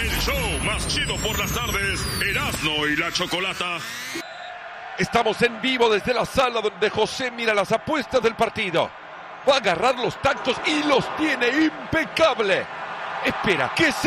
El show más chido por las tardes, Erasmo y la Chocolata. Estamos en vivo desde la sala donde José mira las apuestas del partido. Va a agarrar los tactos y los tiene impecable. Espera, ¿qué se